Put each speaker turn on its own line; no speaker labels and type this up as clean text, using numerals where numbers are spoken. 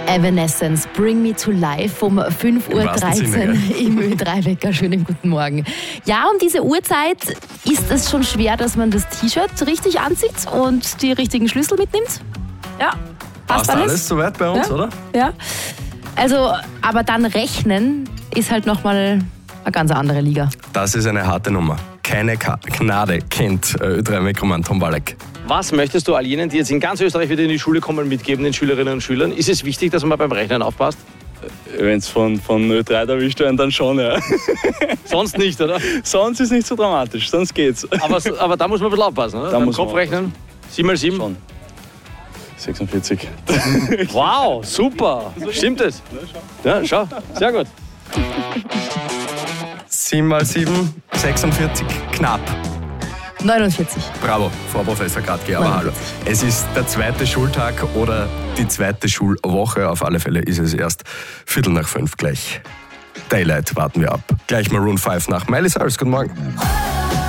Evanescence, Bring Me to Life um 5.13 Uhr im Ö3-Wecker. Schönen guten Morgen. Ja, um diese Uhrzeit ist es schon schwer, dass man das T-Shirt richtig anzieht und die richtigen Schlüssel mitnimmt. Ja,
passt alles soweit bei uns,
ja,
oder?
Ja. Also, aber dann rechnen ist halt nochmal eine ganz andere Liga.
Das ist eine harte Nummer. Keine Gnade kennt Ö3-Weckermann Tom Balek.
Was möchtest du all jenen, die jetzt in ganz Österreich wieder in die Schule kommen, mitgeben, den Schülerinnen und Schülern? Ist es wichtig, dass man beim Rechnen aufpasst?
Wenn es von Ö3 erwischt werden, dann schon, ja.
Sonst nicht, oder?
Sonst ist nicht so dramatisch, sonst geht's.
Aber da muss man ein bisschen aufpassen, oder?
Da muss
Kopf rechnen. 7 mal 7?
Schon. 46.
Wow, super. Stimmt es? Ja, schau. Sehr gut.
7 mal 7, 46, knapp.
49.
Bravo, Frau Professor Gradke, aber hallo. Es ist der zweite Schultag oder die zweite Schulwoche. Auf alle Fälle ist es erst 4:45 gleich. Daylight warten wir ab. Gleich Maroon 5 nach Miley Cyrus. Guten Morgen.